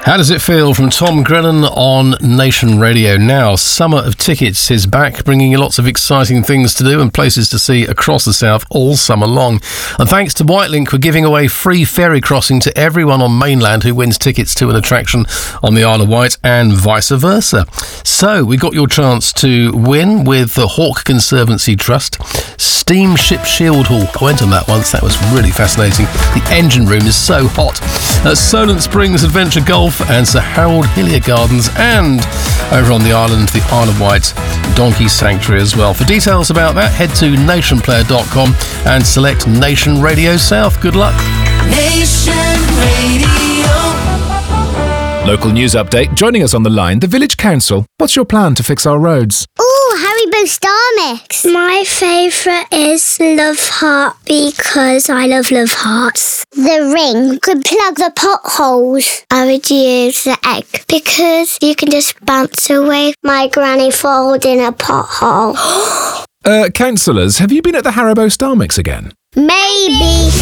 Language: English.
How does it feel from Tom Grennan on Nation Radio? Now, Summer of Tickets is back, bringing you lots of exciting things to do and places to see across the south all summer long. And thanks to Whitelink, we're giving away free ferry crossing to everyone on mainland who wins tickets to an attraction on the Isle of Wight and vice versa. So, we got your chance to win with the Hawke Conservancy Trust Steamship Shield Hall. I went on that once, that was really fascinating. The engine room is so hot. Solent Springs Adventure Golf and Sir Harold Hillier Gardens, and over on the island, the Isle of Wight Donkey Sanctuary as well. For details about that, head to nationplayer.com and select Nation Radio South. Good luck. Nation Radio. Local news update. Joining us on the line, the Village Council. What's your plan to fix our roads? Haribo Star Mix. My favourite is Love Heart because I love Hearts. The ring could plug the potholes. I would use the egg because you can just bounce away my granny falls in a pothole. Councillors, have you been at the Haribo Star Mix again? Maybe.